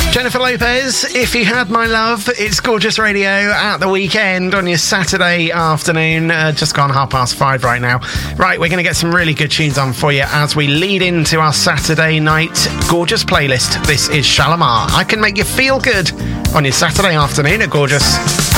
Jennifer Lopez, If You Had My Love. It's Gorgeous Radio at the weekend on your Saturday afternoon. Just gone 5:30 right now. Right, we're going to get some really good tunes on for you as we lead into our Saturday night Gorgeous playlist. This is Shalamar. I Can Make You Feel Good on your Saturday afternoon at Gorgeous.